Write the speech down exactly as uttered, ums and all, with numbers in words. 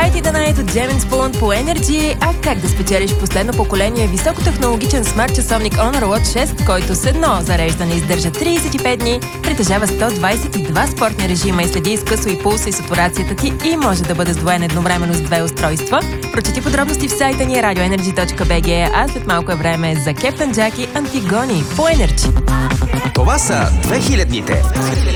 Bright и The Night от Jam and Spoon по Energy. А как да спечелиш последно поколение високотехнологичен смарт-часовник Honor Watch шест, който с едно зареждане издържа трийсет и пет дни, притежава сто двайсет и два спортни режима и следи изкъсо и пулса и сатурацията ти и може да бъде сдвоен едновременно с две устройства. Прочети подробности в сайта ни радио енерджи точка би джи, а след малко е време за Кептън Джак и Антигони по Energy. Това са две хилядните.